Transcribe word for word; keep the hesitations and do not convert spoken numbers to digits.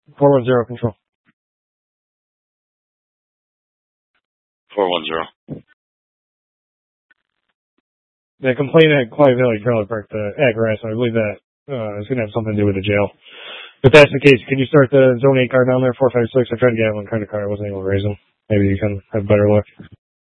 four one zero control. four one zero. The complaint at Clive Valley Trailer Park, the address, I believe that uh, is going to have something to do with the jail. If that's the case, can you start the Zone eight car down there, four five six? I tried to get it on credit card. I wasn't able to raise them. Maybe you can have better luck.